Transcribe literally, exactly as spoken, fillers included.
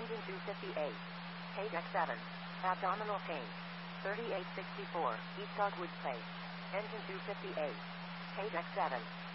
Engine two fifty-eight. Page X seven. Abdominal pain. thirty-eight sixty-four. East Dogwood Place. Engine two fifty-eight. Page X seven.